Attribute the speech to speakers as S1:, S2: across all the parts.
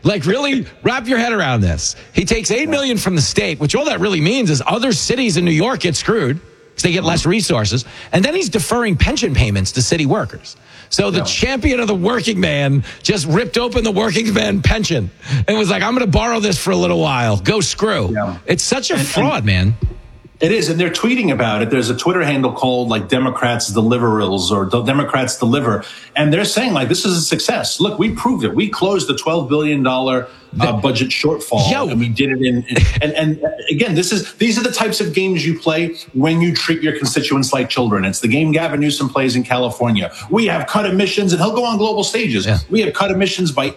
S1: Like, really wrap your head around this. He takes $8 million from the state, which all that really means is other cities in New York get screwed because they get less resources. And then he's deferring pension payments to city workers. So the champion of the working man just ripped open the working man pension and was like, I'm going to borrow this for a little while. Go screw. Yeah. It's such a fraud, man.
S2: It is, and they're tweeting about it. There's a Twitter handle called like Democrats Deliverals or Democrats Deliver, and they're saying like this is a success. Look, we proved it. We closed the $12 billion budget shortfall, and we did it in. And again, these are the types of games you play when you treat your constituents like children. It's the game Gavin Newsom plays in California. We have cut emissions, and he'll go on global stages. Yeah. We have cut emissions by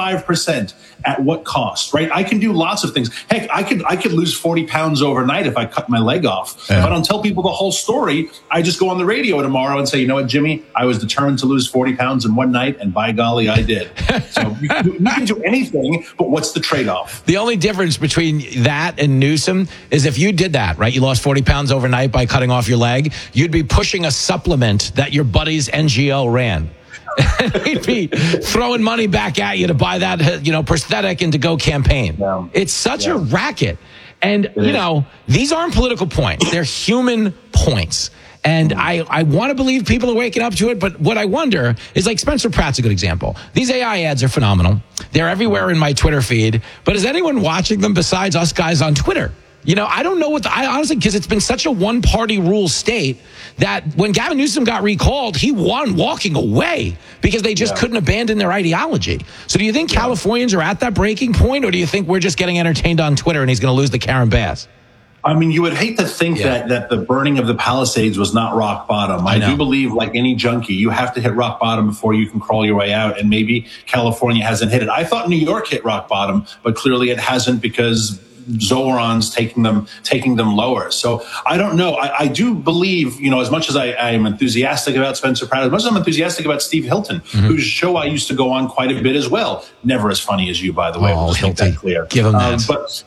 S2: 85%. At what cost? Right? I can do lots of things. Heck, I could lose 40 pounds overnight if I cut my leg off. Yeah. If I don't tell people the whole story, I just go on the radio tomorrow and say, you know what, Jimmy, I was determined to lose 40 pounds in one night, and by golly, I did. So you can do anything, but what's the trade-off?
S1: The only difference between that and Newsom is if you did that, right? You lost 40 pounds overnight by cutting off your leg, you'd be pushing a supplement that your buddy's NGO ran. And he'd be throwing money back at you to buy that, prosthetic and to go campaign. Yeah. It's such a racket. And, these aren't political points. They're human points. And I want to believe people are waking up to it. But what I wonder is, like, Spencer Pratt's a good example. These AI ads are phenomenal. They're everywhere in my Twitter feed. But is anyone watching them besides us guys on Twitter? I don't know I honestly, because it's been such a one-party rule state that when Gavin Newsom got recalled, he won walking away because they just couldn't abandon their ideology. So do you think Californians are at that breaking point, or do you think we're just getting entertained on Twitter and he's going to lose the Karen Bass?
S2: I mean, you would hate to think that the burning of the Palisades was not rock bottom. I do believe, like any junkie, you have to hit rock bottom before you can crawl your way out. And maybe California hasn't hit it. I thought New York hit rock bottom, but clearly it hasn't because Zoran's taking them lower. So I don't know. I do believe, as much as I am enthusiastic about Spencer Pratt, as much as I'm enthusiastic about Steve Hilton, whose show I used to go on quite a bit as well. Never as funny as you, by the way.
S1: Oh,
S2: Hilton, that clear.
S1: Give him that.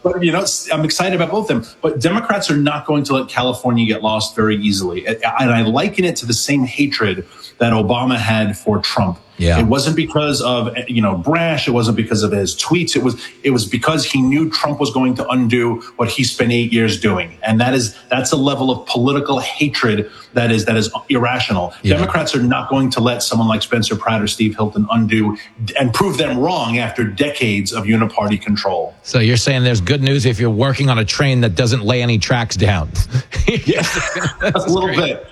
S2: But I'm excited about both of them. But Democrats are not going to let California get lost very easily. And I liken it to the same hatred that Obama had for Trump. Yeah. It wasn't because of, brash. It wasn't because of his tweets. It was because he knew Trump was going to undo what he spent 8 years doing. And that's a level of political hatred that is irrational. Yeah. Democrats are not going to let someone like Spencer Pratt or Steve Hilton undo and prove them wrong after decades of uniparty control.
S1: So you're saying there's good news if you're working on a train that doesn't lay any tracks down.
S2: Yes, a little bit,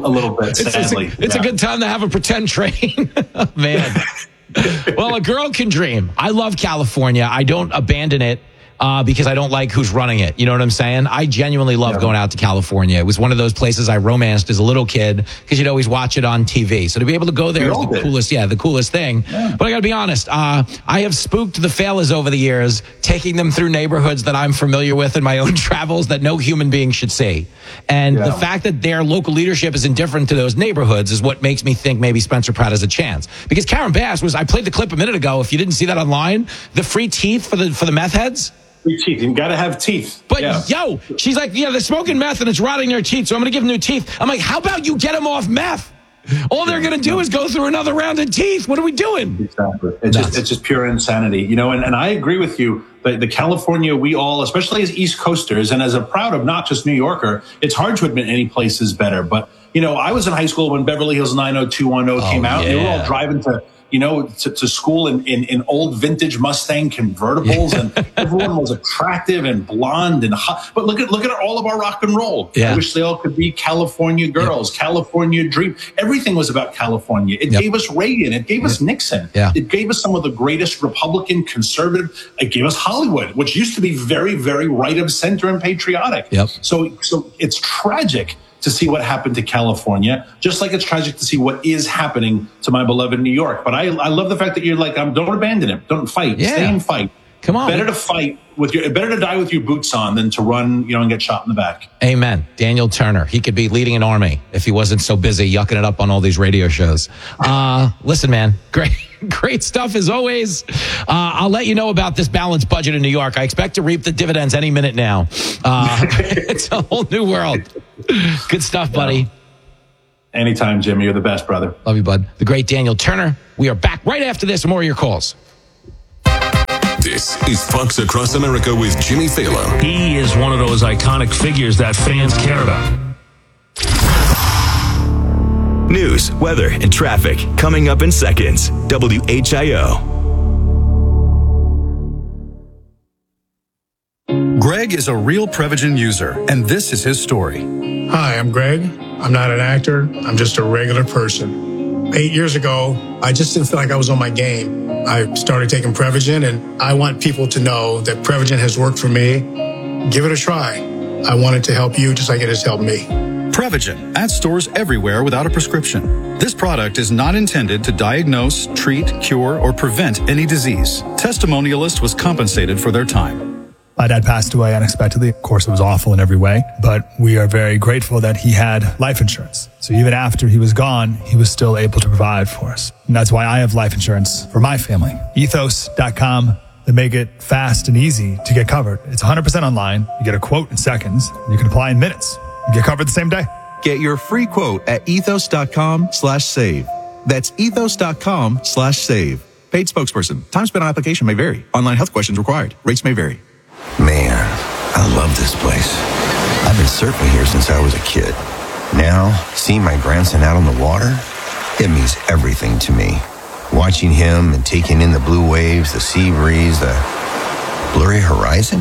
S2: sadly.
S1: It's a good time to have a pretend train. Man. Well, a girl can dream. I love California. I don't abandon it because I don't like who's running it. You know what I'm saying? I genuinely love going out to California. It was one of those places I romanced as a little kid because you'd always watch it on TV. So to be able to go there is the coolest thing. Yeah. But I got to be honest, I have spooked the Failers over the years, taking them through neighborhoods that I'm familiar with in my own travels that no human being should see. And the fact that their local leadership is indifferent to those neighborhoods is what makes me think maybe Spencer Pratt has a chance. Because Karen Bass I played the clip a minute ago. If you didn't see that online, the free teeth for the meth heads.
S2: Teeth. You got to have teeth.
S1: But she's like, they're smoking meth and it's rotting their teeth, so I'm going to give them new teeth. I'm like, how about you get them off meth? All they're going to do is go through another round of teeth. What are we doing?
S2: Exactly. It's just pure insanity. And I agree with you. The California, we all, especially as East Coasters and as a proud obnoxious New Yorker, it's hard to admit any place is better. But, I was in high school when Beverly Hills 90210 came out. Yeah. They were all driving to school in old vintage Mustang convertibles, and everyone was attractive and blonde and hot. But look at all of our rock and roll. Yeah. I wish they all could be California girls, California dream. Everything was about California. It gave us Reagan. It gave us Nixon. Yeah. It gave us some of the greatest Republican conservative. It gave us Hollywood, which used to be very, very right of center and patriotic. Yep. So it's tragic to see what happened to California, just like it's tragic to see what is happening to my beloved New York. But I love the fact that you're like, don't abandon it. Don't fight. Yeah. Stay and fight.
S1: Come on.
S2: Better to die with your boots on than to run, and get shot in the back.
S1: Amen. Daniel Turner. He could be leading an army if he wasn't so busy yucking it up on all these radio shows. Listen, man, great stuff as always. I'll let you know about this balanced budget in New York. I expect to reap the dividends any minute now. It's a whole new world. Good stuff, buddy.
S2: Anytime, Jimmy. You're the best, brother.
S1: Love you, bud. The great Daniel Turner. We are back right after this. More of your calls.
S3: This is Fox Across America with Jimmy Fallon.
S4: He is one of those iconic figures that fans care about.
S5: News, weather, and traffic coming up in seconds. WHIO.
S6: Greg is a real Prevagen user, and this is his story.
S7: Hi, I'm Greg. I'm not an actor. I'm just a regular person. 8 years ago, I just didn't feel like I was on my game. I started taking Prevagen, and I want people to know that Prevagen has worked for me. Give it a try. I want it to help you just like it has helped me.
S6: Prevagen, at stores everywhere without a prescription. This product is not intended to diagnose, treat, cure, or prevent any disease. Testimonialist was compensated for their time.
S8: My dad passed away unexpectedly. Of course, it was awful in every way, but we are very grateful that he had life insurance. So even after he was gone, he was still able to provide for us. And that's why I have life insurance for my family. Ethos.com. They make it fast and easy to get covered. It's 100% online. You get a quote in seconds. You can apply in minutes. You get covered the same day.
S9: Get your free quote at ethos.com/save. That's ethos.com/save. Paid spokesperson. Time spent on application may vary. Online health questions required. Rates may vary.
S10: Man, I love this place. I've been surfing here since I was a kid. Now, seeing my grandson out on the water, it means everything to me. Watching him and taking in the blue waves, the sea breeze, the blurry horizon.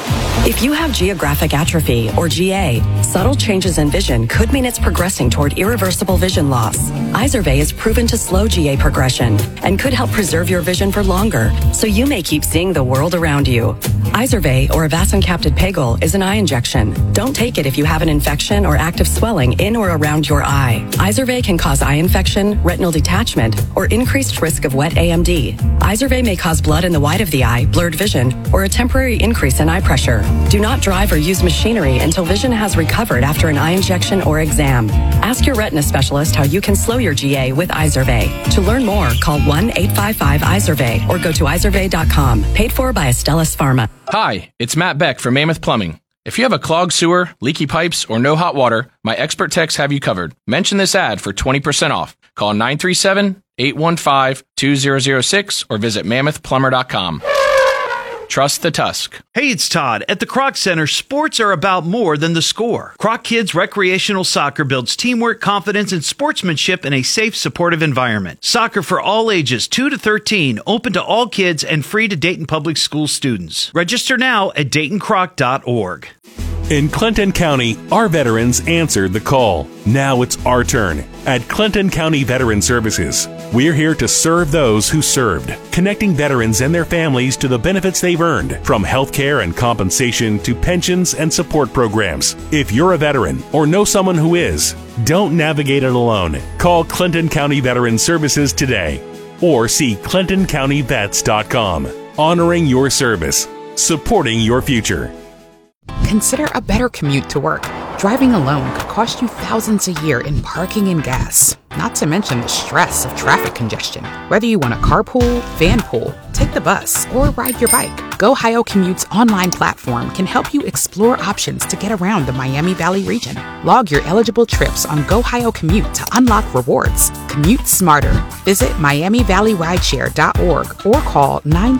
S11: If you have geographic atrophy, or GA, subtle changes in vision could mean it's progressing toward irreversible vision loss. Izervay is proven to slow GA progression and could help preserve your vision for longer, so you may keep seeing the world around you. Izervay, or avacincaptad pegol, is an eye injection. Don't take it if you have an infection or active swelling in or around your eye. Izervay can cause eye infection, retinal detachment, or increased risk of wet AMD. Izervay may cause blood in the white of the eye, blurred vision, or a temporary increase in eye pressure. Do not drive or use machinery until vision has recovered after an eye injection or exam. Ask your retina specialist how you can slow your GA with Izervay. To learn more, call 1-855-IZERVAY or go to izervay.com. Paid for by Astellas Pharma.
S12: Hi, it's Matt Beck from Mammoth Plumbing. If you have a clogged sewer, leaky pipes, or no hot water, my expert techs have you covered. Mention this ad for 20% off. Call 937-815-2006 or visit mammothplumber.com. Trust the Tusk.
S13: Hey, it's Todd. At the Kroc Center, sports are about more than the score. Kroc Kids Recreational Soccer builds teamwork, confidence, and sportsmanship in a safe, supportive environment. Soccer for all ages, 2 to 13, open to all kids and free to Dayton Public School students. Register now at DaytonCroc.org.
S14: In Clinton County, our veterans answered the call. Now it's our turn. At Clinton County Veteran Services, we're here to serve those who served, connecting veterans and their families to the benefits they've earned, from health care and compensation to pensions and support programs. If you're a veteran or know someone who is, don't navigate it alone. Call Clinton County Veteran Services today or see ClintonCountyVets.com. Honoring your service, supporting your future.
S15: Consider a better commute to work. Driving alone could cost you thousands a year in parking and gas, not to mention the stress of traffic congestion. Whether you want a carpool, vanpool, take the bus, or ride your bike, GoHio Commute's online platform can help you explore options to get around the Miami Valley region. Log your eligible trips on GoHio Commute to unlock rewards. Commute smarter. Visit MiamiValleyRideshare.org or call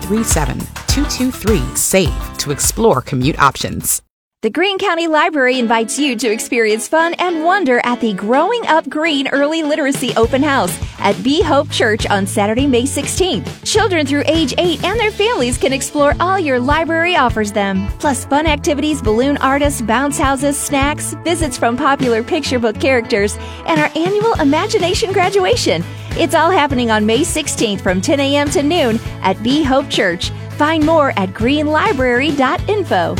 S15: 937-223-SAVE to explore commute options.
S16: The Greene County Library invites you to experience fun and wonder at the Growing Up Green Early Literacy Open House at Be Hope Church on Saturday, May 16th. Children through age 8 and their families can explore all your library offers them. Plus fun activities, balloon artists, bounce houses, snacks, visits from popular picture book characters, and our annual Imagination graduation. It's all happening on May 16th from 10 a.m. to noon at Be Hope Church. Find more at greenlibrary.info.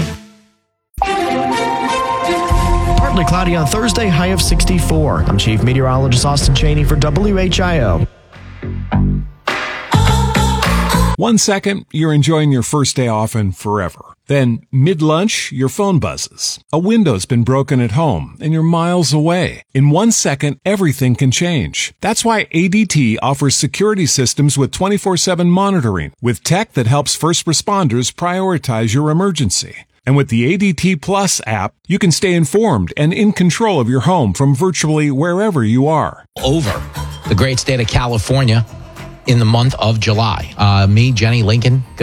S17: Partly cloudy on Thursday, high of 64. I'm Chief Meteorologist Austin Cheney for WHIO.
S18: 1 second, you're enjoying your first day off and forever. Then, mid-lunch, your phone buzzes. A window's been broken at home, and you're miles away. In 1 second, everything can change. That's why ADT offers security systems with 24/7 monitoring, with tech that helps first responders prioritize your emergency. And with the ADT Plus app, you can stay informed and in control of your home from virtually wherever you are.
S1: Over the great state of California in the month of July. Me, Jenny Lincoln,